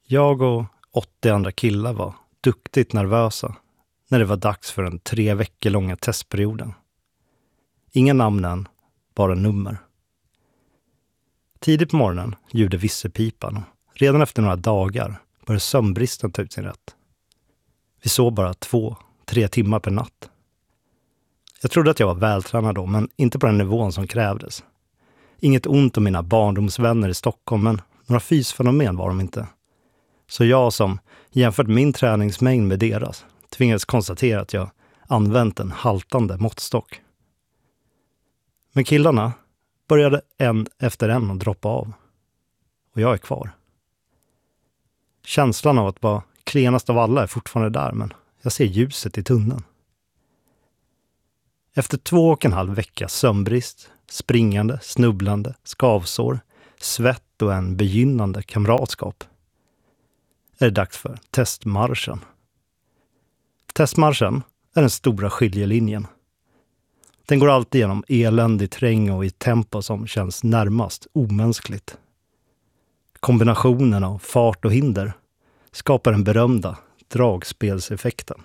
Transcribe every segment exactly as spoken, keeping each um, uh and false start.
Jag och åttio andra killar var duktigt nervösa när det var dags för den tre veckor långa testperioden. Inga namn än, bara nummer. Tidigt på morgonen ljuder visselpipan och redan efter några dagar började sömnbristen ta ut sin rätt. Vi sov bara två, tre timmar per natt. Jag trodde att jag var vältränad då, men inte på den nivån som krävdes. Inget ont om mina barndomsvänner i Stockholm, men några fysfenomen var de inte. Så jag som jämfört min träningsmängd med deras tvingades konstatera att jag använt en haltande måttstock. Men killarna började en efter en att droppa av. Och jag är kvar. Känslan av att vara klenast av alla är fortfarande där, men jag ser ljuset i tunneln. Efter två och en halv vecka sömnbrist, springande, snubblande, skavsår, svett och en begynnande kamratskap är det dags för testmarschen. Testmarschen är den stora skiljelinjen. Den går alltid genom eländig terräng och i tempo som känns närmast omänskligt. Kombinationen av fart och hinder skapar den berömda dragspelseffekten.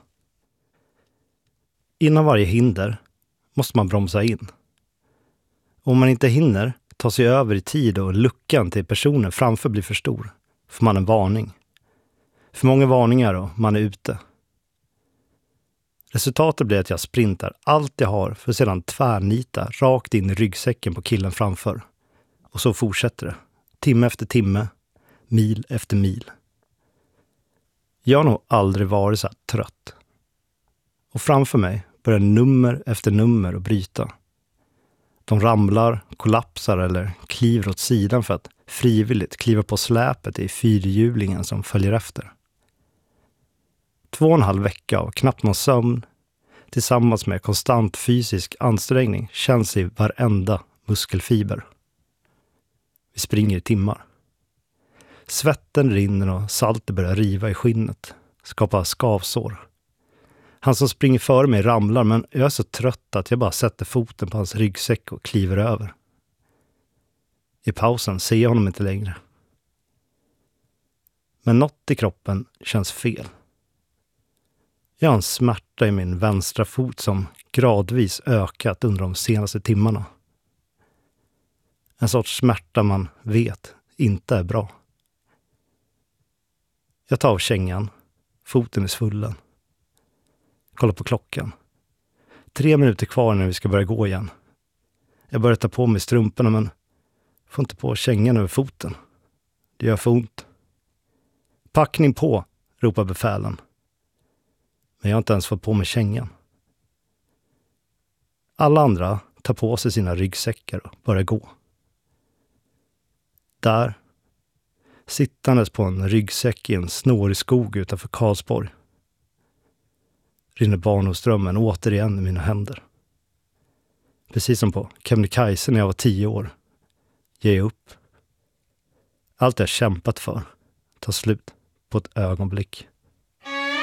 Innan varje hinder måste man bromsa in. Om man inte hinner ta sig över i tid och luckan till personen framför blir för stor, får man en varning. För många varningar och man är ute. Resultatet blir att jag sprintar allt jag har för att sedan tvärnita rakt in i ryggsäcken på killen framför. Och så fortsätter det. Timme efter timme, mil efter mil. Jag har nog aldrig varit så här trött. Och framför mig börjar nummer efter nummer att bryta. De ramlar, kollapsar eller kliver åt sidan för att frivilligt kliva på släpet i fyrhjulingen som följer efter. Två och en halv vecka av knappt någon sömn tillsammans med konstant fysisk ansträngning känns i varenda muskelfiber. Vi springer i timmar. Svetten rinner och saltet börjar riva i skinnet, skapa skavsår. Han som springer före mig ramlar, men jag är så trött att jag bara sätter foten på hans ryggsäck och kliver över. I pausen ser jag honom inte längre. Men något i kroppen känns fel. Jag har en smärta i min vänstra fot som gradvis ökat under de senaste timmarna. En sorts smärta man vet inte är bra. Jag tar av kängan, foten är svullen. Kollar på klockan. Tre minuter kvar när vi ska börja gå igen. Jag börjar ta på mig strumporna men får inte på kängan över foten. Det gör för ont. Packning på, ropar befälen. Men jag har inte ens fått på mig kängan. Alla andra tar på sig sina ryggsäckar och börjar gå. Där, sittandes på en ryggsäck i en snårig skog utanför Karlsborg, rinner barndomsdrömmen återigen i mina händer. Precis som på Kebnekaise när jag var tio år. Ger jag upp. Allt jag kämpat för tar slut på ett ögonblick.